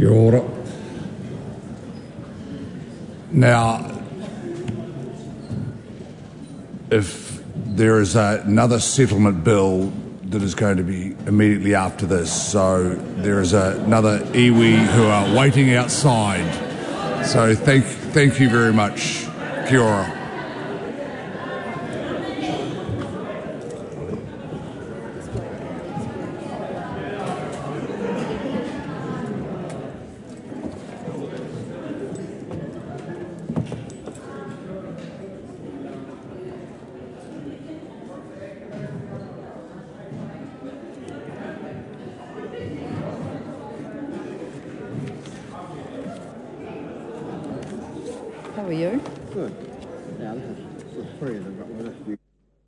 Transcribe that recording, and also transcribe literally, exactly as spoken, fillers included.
Your order. Now, if there is a, another settlement bill that is going to be immediately after this, so there is a, another iwi who are waiting outside. So thank, thank you very much. Kia ora. How are you? Good. Yeah, this is, this is free. They've got rid of you.